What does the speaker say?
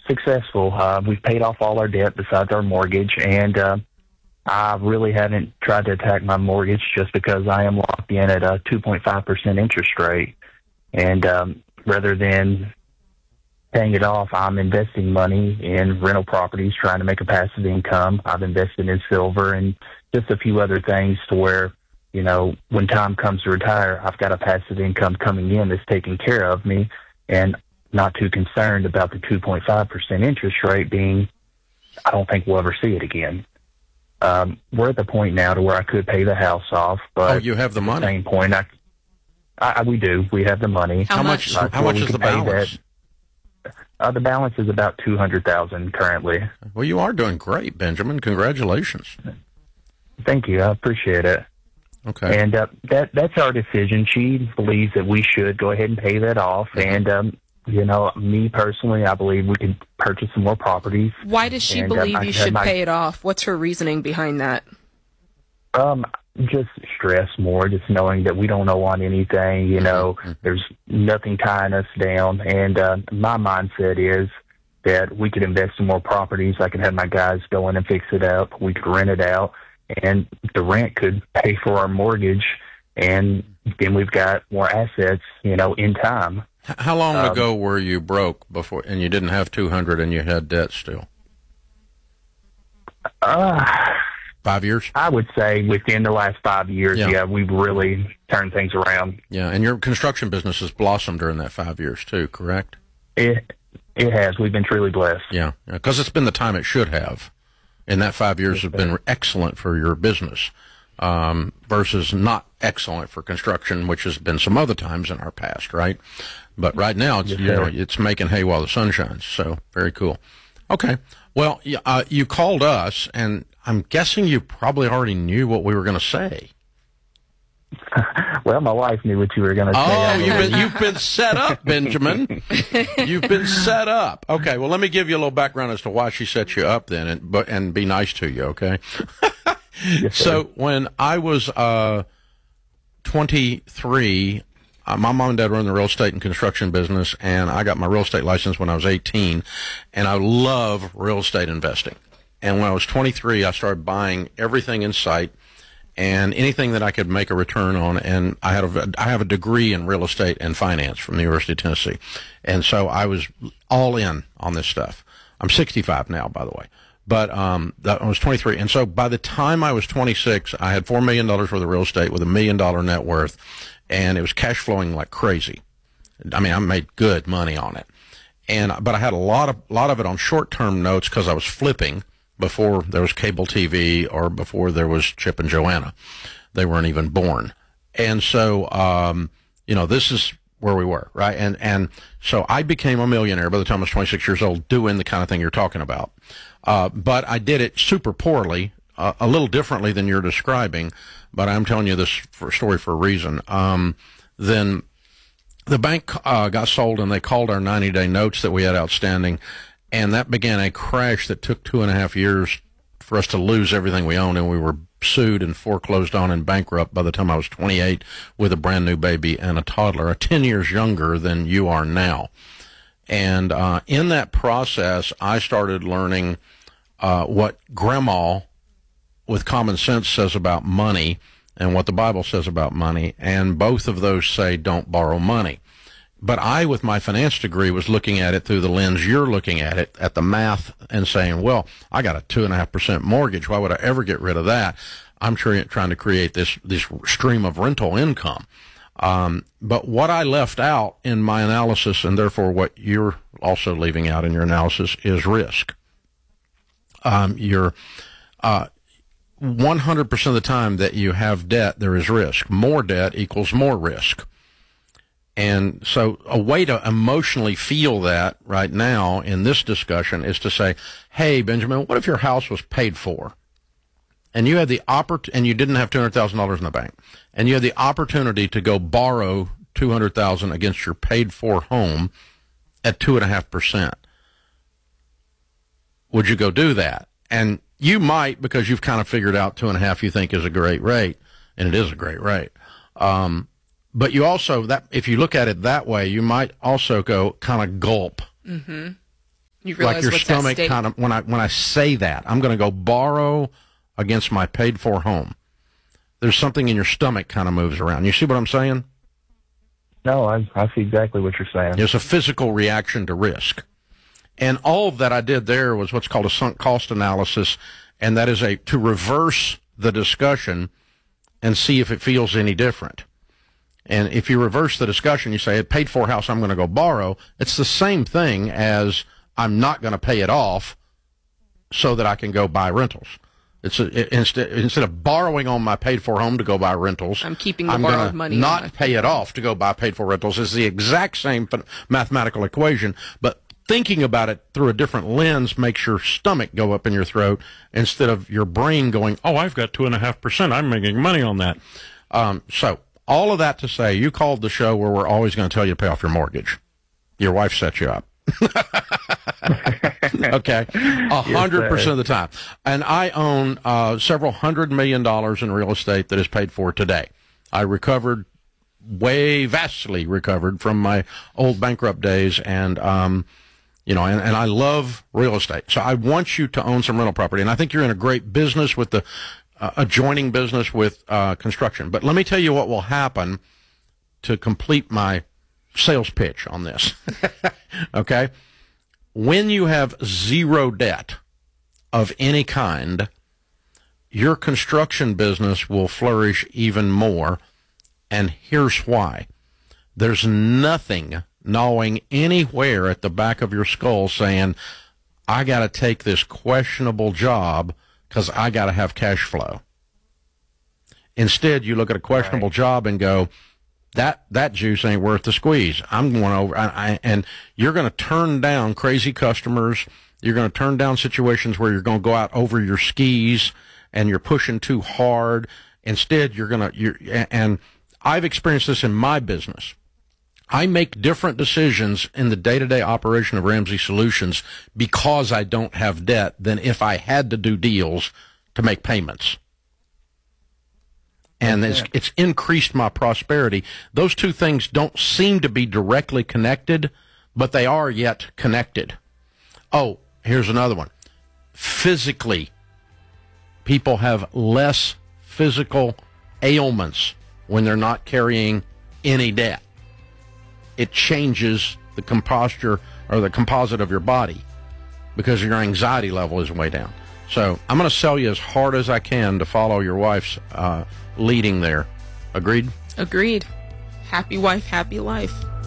successful. We've paid off all our debt besides our mortgage, and I really haven't tried to attack my mortgage just because I am locked in at a 2.5% interest rate. And rather than paying it off, I'm investing money in rental properties, trying to make a passive income. I've invested in silver and just a few other things to where, you know, when time comes to retire, I've got a passive income coming in that's taking care of me, and not too concerned about the 2.5% interest rate being, I don't think we'll ever see it again. We're at the point now to where I could pay the house off, but you have the money. At the same point, we do. We have the money. How much? How much is the balance? The balance is about $200,000 currently. Well, you are doing great, Benjamin. Congratulations. Thank you. I appreciate it. Okay. And that's our decision. She believes that we should go ahead and pay that off. And, you know, me personally, I believe we can purchase some more properties. Why does she believe you should pay it off? What's her reasoning behind that? Just stress more, just knowing that we don't know on anything, you know, there's nothing tying us down. And my mindset is that we could invest in more properties. I could have my guys go in and fix it up. We could rent it out, and the rent could pay for our mortgage, and then we've got more assets, you know, in time. How long ago were you broke before, and you didn't have 200 and you had debt still? 5 years? I would say within the last 5 years, yeah, we've really turned things around. Yeah, and your construction business has blossomed during that 5 years too, correct? It has. We've been truly blessed. Yeah, because it's been the time it should have. And that 5 years have been excellent for your business versus not excellent for construction, which has been some other times in our past, right? But right now, it's, it's making hay while the sun shines. So very cool. Okay. Well, you called us, and I'm guessing you probably already knew what we were going to say. Well, my wife knew what you were going to say. Oh, you've been set up, Benjamin. You've been set up. Okay, well, let me give you a little background as to why she set you up then, and be nice to you, okay? Yes, so when I was 23, my mom and dad run the real estate and construction business, and I got my real estate license when I was 18, and I love real estate investing. And when I was 23, I started buying everything in sight and anything that I could make a return on. And I have a degree in real estate and finance from the University of Tennessee. And so I was all in on this stuff. I'm 65 now, by the way. But I was 23. And so by the time I was 26, I had $4 million worth of real estate with $1 million net worth. And it was cash flowing like crazy. I mean, I made good money on it. But I had a lot of it on short-term notes because I was flipping before there was cable TV or before there was Chip and Joanna. They weren't even born. And so, this is where we were, right? And so I became a millionaire by the time I was 26 years old doing the kind of thing you're talking about. But I did it super poorly, a little differently than you're describing, but I'm telling you this story for a reason. Then the bank got sold, and they called our 90-day notes that we had outstanding, and that began a crash that took 2.5 years for us to lose everything we owned, and we were sued and foreclosed on and bankrupt by the time I was 28 with a brand new baby and a toddler, 10 years younger than you are now. And in that process, I started learning what Grandma with common sense says about money and what the Bible says about money, and both of those say don't borrow money. But I, with my finance degree, was looking at it through the lens you're looking at it, at the math, and saying, well, I got a 2.5% mortgage. Why would I ever get rid of that? I'm trying to create this stream of rental income. But what I left out in my analysis, and therefore what you're also leaving out in your analysis, is risk. 100% of the time that you have debt, there is risk. More debt equals more risk. And so a way to emotionally feel that right now in this discussion is to say, hey, Benjamin, what if your house was paid for? And you had the and you didn't have $200,000 in the bank, and you had the opportunity to go borrow $200,000 against your paid for home at 2.5%. Would you go do that? And you might, because you've kind of figured out 2.5 you think is a great rate, and it is a great rate. But you also, if you look at it that way, you might also go kind of gulp. Mm-hmm. You realize like your what's stomach at stake. kind of, when I say that, I'm going to go borrow against my paid for home. There's something in your stomach kind of moves around. You see what I'm saying? No, I see exactly what you're saying. It's a physical reaction to risk. And all of that I did there was what's called a sunk cost analysis, and that is to reverse the discussion and see if it feels any different. And if you reverse the discussion, you say, paid for house, I'm going to go borrow. It's the same thing as I'm not going to pay it off so that I can go buy rentals. Instead of borrowing on my paid for home to go buy rentals, I'm keeping the borrowed money. Not pay it off to go buy paid for rentals is the exact same mathematical equation, but thinking about it through a different lens makes your stomach go up in your throat instead of your brain going, oh, I've got 2.5%. I'm making money on that. So all of that to say, you called the show where we're always going to tell you to pay off your mortgage. Your wife set you up. Okay, 100% of the time. And I own several $100 million in real estate that is paid for today. I recovered, vastly recovered from my old bankrupt days, and and I love real estate. So I want you to own some rental property, and I think you're in a great business with the adjoining business with construction. But let me tell you what will happen to complete my sales pitch on this. Okay? When you have zero debt of any kind, your construction business will flourish even more. And here's why. There's nothing gnawing anywhere at the back of your skull saying, I got to take this questionable job because I got to have cash flow. Instead, you look at a questionable job and go, that juice ain't worth the squeeze. I'm going over, and you're going to turn down crazy customers. You're going to turn down situations where you're going to go out over your skis and you're pushing too hard. Instead, and I've experienced this in my business. I make different decisions in the day-to-day operation of Ramsey Solutions because I don't have debt than if I had to do deals to make payments. And it's increased my prosperity. Those two things don't seem to be directly connected, but they are yet connected. Oh, here's another one. Physically, people have less physical ailments when they're not carrying any debt. It changes the composture or the composite of your body because your anxiety level is way down. So I'm going to sell you as hard as I can to follow your wife's leading there. Agreed? Agreed. Happy wife, happy life.